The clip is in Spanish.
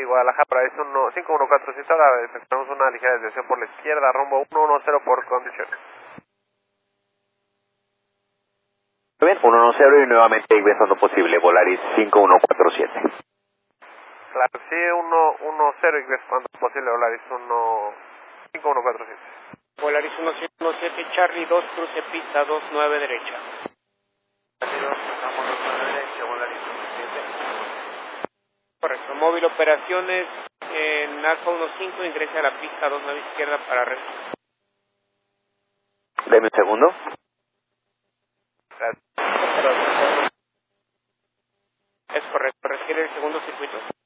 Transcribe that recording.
Guadalajara, Volaris 5147, ahora efectuamos una ligera desviación por la izquierda, rumbo 110 por condición. Muy bien, 110 y nuevamente ingresando posible, Volaris 5147. Claro, sí, 110 ingresando posible, Volaris 5147. Volaris 1717, Charlie 2, cruce pista 29 derecha. Charlie 2, cruzamos 29 derecha, Volaris 17. Correcto, móvil operaciones en Alfa 15, ingrese a la pista 29 izquierda para registro. Deme un segundo. Gracias. Es correcto, requiere el segundo circuito.